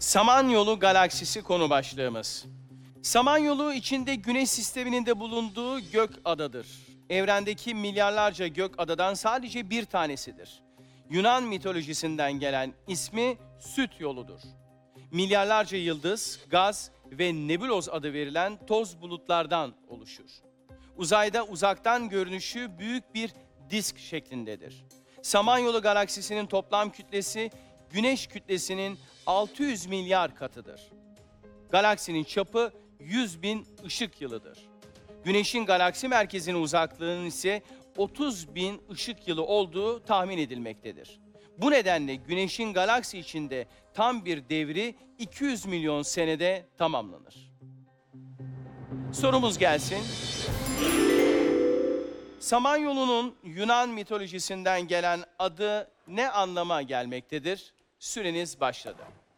Samanyolu galaksisi konu başlığımız. Samanyolu içinde Güneş sisteminin de bulunduğu gök adadır. Evrendeki milyarlarca gök adadan sadece bir tanesidir. Yunan mitolojisinden gelen ismi Süt yoludur. Milyarlarca yıldız, gaz ve nebüloz adı verilen toz bulutlardan oluşur. Uzayda uzaktan görünüşü büyük bir disk şeklindedir. Samanyolu galaksisinin toplam kütlesi Güneş kütlesinin 600 milyar katıdır. Galaksinin çapı 100 bin ışık yılıdır. Güneş'in galaksi merkezine uzaklığının ise 30 bin ışık yılı olduğu tahmin edilmektedir. Bu nedenle Güneş'in galaksi içinde tam bir devri 200 milyon senede tamamlanır. Sorumuz gelsin. Samanyolu'nun Yunan mitolojisinden gelen adı ne anlama gelmektedir? Süreniz başladı.